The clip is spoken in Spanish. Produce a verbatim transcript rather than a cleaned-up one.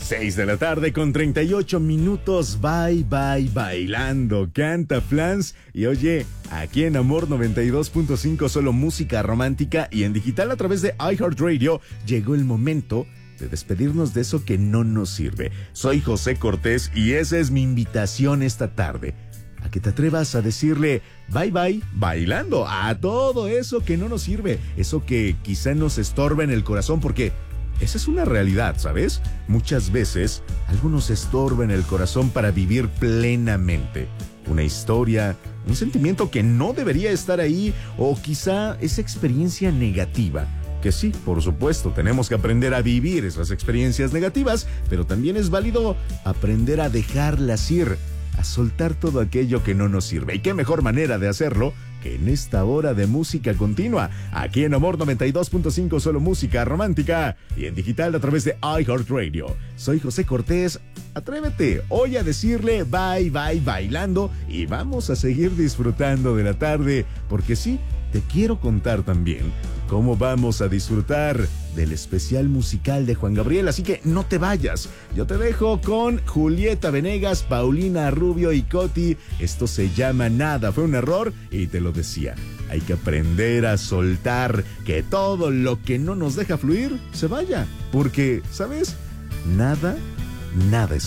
seis de la tarde con treinta y ocho minutos. Bye, bye, bailando. Canta Flans. Y oye, aquí en Amor noventa y dos punto cinco, solo música romántica y en digital a través de iHeartRadio, llegó el momento de despedirnos de eso que no nos sirve. Soy José Cortés y esa es mi invitación esta tarde. A que te atrevas a decirle bye bye bailando a todo eso que no nos sirve. Eso que quizá nos estorba en el corazón, porque esa es una realidad, ¿sabes? Muchas veces algo nos estorba en el corazón para vivir plenamente. Una historia, un sentimiento que no debería estar ahí, o quizá esa experiencia negativa. Que sí, por supuesto, tenemos que aprender a vivir esas experiencias negativas, pero también es válido aprender a dejarlas ir, a soltar todo aquello que no nos sirve. Y qué mejor manera de hacerlo que en esta hora de música continua, aquí en Amor noventa y dos punto cinco, solo música romántica y en digital a través de iHeartRadio. Soy José Cortés. Atrévete hoy a decirle bye bye bailando y vamos a seguir disfrutando de la tarde, porque sí, te quiero contar también cómo vamos a disfrutar del especial musical de Juan Gabriel, así que no te vayas. Yo te dejo con Julieta Venegas, Paulina Rubio y Coti. Esto se llama Nada fue un error y te lo decía. Hay que aprender a soltar, que todo lo que no nos deja fluir se vaya, porque, ¿sabes? Nada, nada es